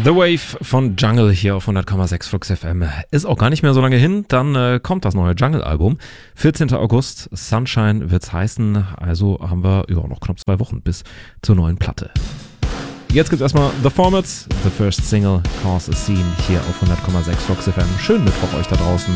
The Wave von Jungle hier auf 100,6 Flux FM. Ist auch gar nicht mehr so lange hin, dann kommt das neue Jungle-Album. 14. August, Sunshine wird's heißen, also haben wir noch knapp 2 Wochen bis zur neuen Platte. Jetzt gibt's erstmal The Formats, the first single, Cause a Scene, hier auf 100,6 Flux FM. Schönen Mittwoch euch da draußen.